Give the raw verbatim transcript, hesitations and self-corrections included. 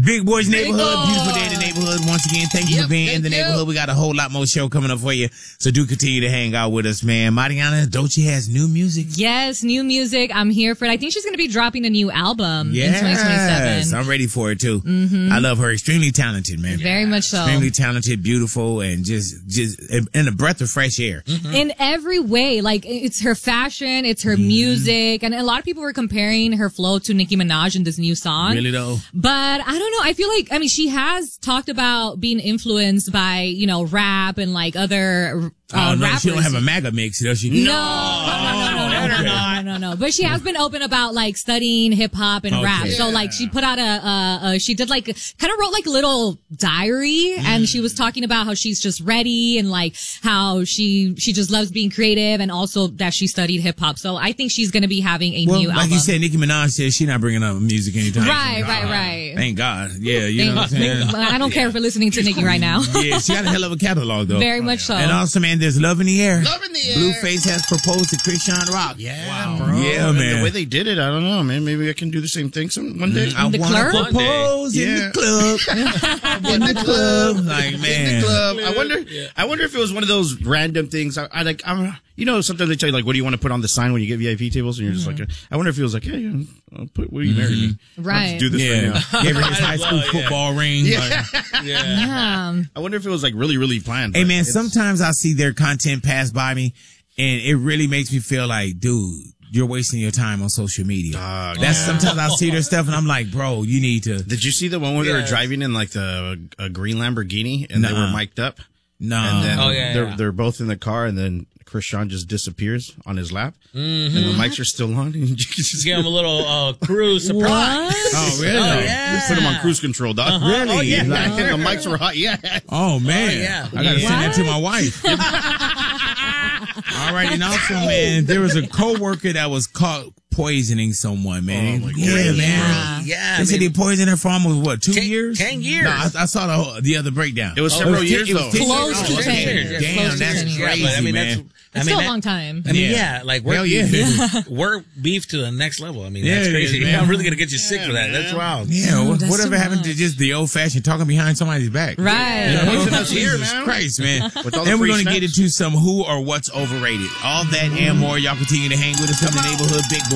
Big Boys Neighborhood, beautiful day in the neighborhood. Once again, thank you Yep, for being in the thank you. neighborhood. We got a whole lot more show coming up for you. So do continue to hang out with us, man. Mariana Dolce has new music. Yes, new music. I'm here for it. I think she's going to be dropping a new album Yes, in twenty twenty-seven. I'm ready for it too. Mm-hmm. I love her. Extremely talented, man. Very much so. Extremely talented, beautiful, and just, just, and a breath of fresh air. Mm-hmm. In every way. Like, it's her fashion, it's her Mm-hmm. music, and a lot of people were comparing her flow to Nicki Minaj in this new song. Really though? But I don't know. I feel like, I mean, she has talked about being influenced by, you know, rap and like other uh, oh no, rappers. she don't have a MAGA mix, does she? No, no, no, no, no, no, no, no, no, no. But she has been open about like studying hip hop and Okay. rap. So like she put out a, uh, uh, she did like, kind of wrote like a little diary, Mm. and she was talking about how she's just ready and like how she she just loves being creative, and also that she studied hip hop. So I think she's gonna be having a Well, new like album. you said, Nicki Minaj said she's not bringing up music anytime Right, soon. right, Uh, right. Thank God. Yeah, you Thank- know what I'm saying? thank- I don't care for listening to Nicki right now. Yeah, she got a hell of a catalog though. Very much so. And also, man, there's love in the air. Love in the air. Blueface has proposed to Christian Rock. Yeah, bro. Yeah, And man. the way they did it, I don't know, man. Maybe I can do the same thing some one day. I the want to club? propose in Yeah. the club. in the club, Like, in man. the club. I wonder. I wonder if it was one of those random things. I, I like. I'm. You know, sometimes they tell you like, what do you want to put on the sign when you get V I P tables, and you're just like, I wonder if it was like, hey, I'll put, will you marry me? I'll Right. just do this right Yeah. now. Gave her his high school football ring. Yeah. Yeah. I wonder if it was like really, really planned. Hey but man, it's- sometimes I see their content pass by me, and it really makes me feel like, dude, you're wasting your time on social media. Dog, That's yeah. sometimes I see their stuff, and I'm like, bro, you need to. Did you see the one where they were Yes. driving in like the a green Lamborghini and they Nuh-uh. were mic'd up? No. And then Oh, yeah, they're yeah. they're both in the car, and then Krishan just disappears on his lap, Mm-hmm. and the mics are still on. And you just Just give him a little uh, cruise surprise. Oh really? Oh, yeah. Just put him on cruise control, dog. Really? Oh yeah, Like- and the mics were hot. Yeah. Oh man, Oh, yeah. I gotta Yeah. send that to my wife. All right, and also, man, there was a coworker that was caught poisoning someone, man. Oh, my yeah, God. man. Yeah, They I said mean, he poisoned her for almost what, two Ten- years? ten years. No, I, I saw the whole, the other breakdown. It was Oh, several ten- years it was though. ten Close years? to Oh, ten okay. years. Damn, Close to that's ten years. crazy, Yeah, but I mean, man. that's, I It's mean, still a that- long time. I mean, Yeah. yeah, like work, Hell yeah. work beef to the next level. I mean, Yeah, that's it crazy. is, man. I'm really gonna get you sick for that. That's wild. Yeah, what, that's whatever too happened to much. just the old fashioned talking behind somebody's back? Right. You know, Poison us here, Jesus man. Christ, man. With all the And we're free going to get snacks. into some who or what's overrated. All that and more. Y'all continue to hang with us in the neighborhood. Big Boy.